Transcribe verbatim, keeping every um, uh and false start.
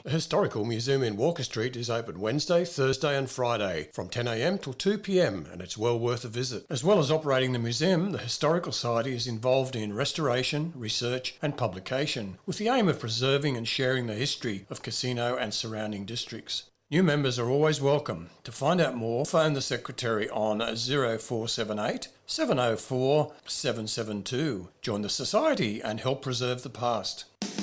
The Historical Museum in Walker Street is open Wednesday, Thursday and Friday from ten a m till two p m and it's well worth a visit. As well as operating the museum, the Historical Society is involved in restoration, research and publication with the aim of preserving and sharing the history of Casino and surrounding districts. New members are always welcome. To find out more, phone the Secretary on zero four seven eight, seven oh four, seven seven two. Join the Society and help preserve the past.